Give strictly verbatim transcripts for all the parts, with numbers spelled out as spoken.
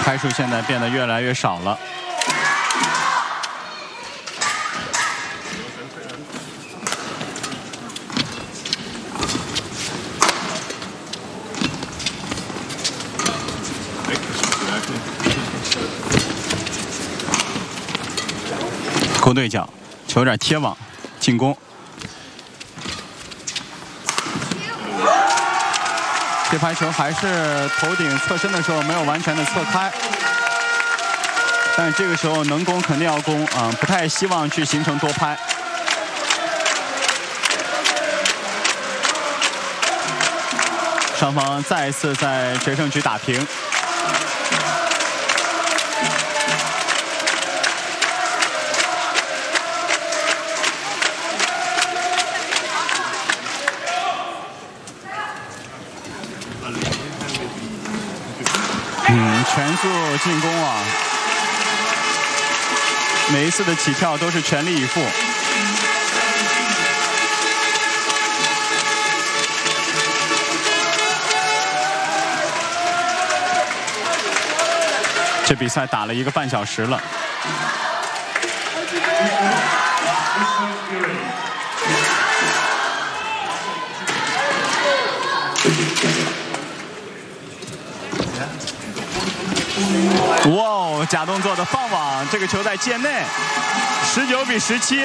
拍数现在变得越来越少了。勾对角，球有点贴网，进攻。这拍球还是头顶侧身的时候没有完全的侧开，但是这个时候能攻肯定要攻啊、嗯，不太希望去形成多拍。双方再一次在决胜局打平。嗯，全速进攻啊，每一次的起跳都是全力以赴。这比赛打了一个半小时了。哇哦，假动作的放网，这个球在界内，十九比十七。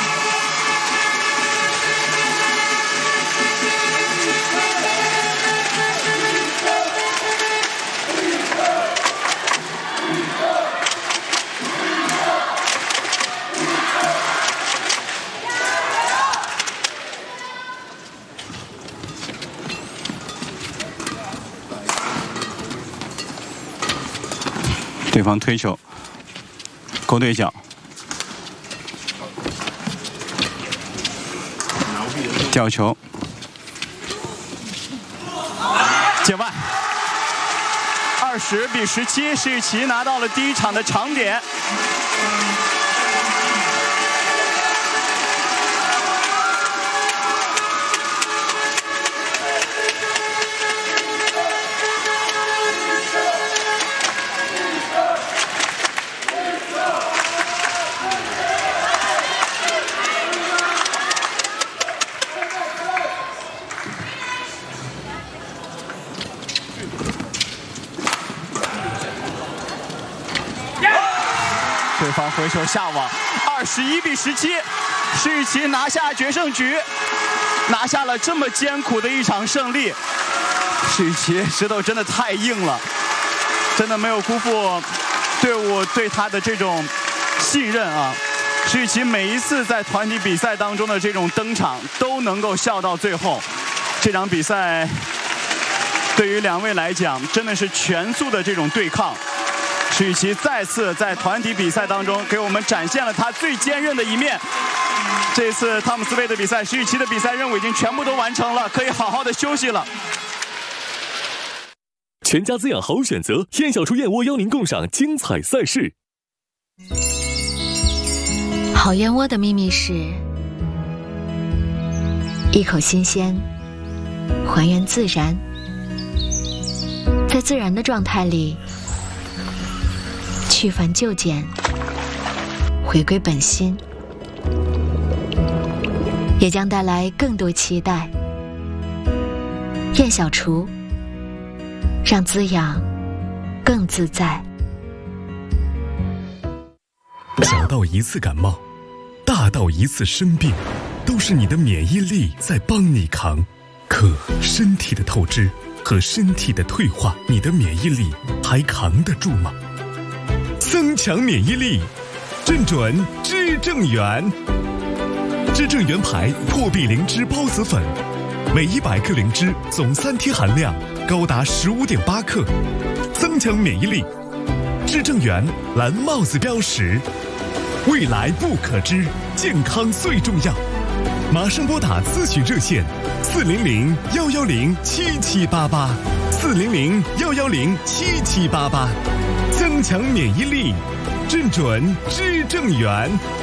对方推球，勾对角，吊球，界外，二十比十七，施玉琪拿到了第一场的长点。对方回球下网，二十一比十七，施玉琪拿下决胜局，拿下了这么艰苦的一场胜利。施玉琪石头真的太硬了，真的没有辜负队伍对他的这种信任啊！施玉琪每一次在团体比赛当中的这种登场都能够笑到最后。这场比赛对于两位来讲，真的是全速的这种对抗。施玉琪再次在团体比赛当中给我们展现了他最坚韧的一面。这次汤姆斯杯的比赛，施玉琪的比赛任务已经全部都完成了，可以好好的休息了。 全家滋养好选择，燕小厨燕窝邀您共赏精彩赛事。 好燕窝的秘密是一口新鲜，还原自然，在自然的状态里去繁就简，回归本心，也将带来更多期待。燕小厨，让滋养更自在。 小到一次感冒，大到一次生病，都是你的免疫力在帮你扛。可身体的透支和身体的退化，你的免疫力还扛得住吗？增强免疫力，正准知正元。知正元牌破壁灵芝孢子粉，每一百克灵芝总三贴含量高达十五点八克，增强免疫力。知正元蓝帽子标识，未来不可知，健康最重要。马上拨打咨询热线四零零幺幺零七七八八，四零零幺幺零七七八八，增强免疫力，正准知正元。